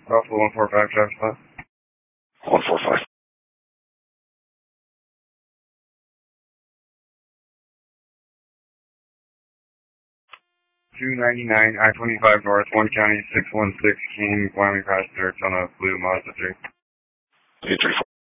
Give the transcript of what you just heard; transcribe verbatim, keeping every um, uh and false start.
Buffalo one four five, traffic stop. one four five. two ninety-nine, I twenty-five North, one County, six one six, King, Wyoming passenger, on a blue Mazda three. eight three four.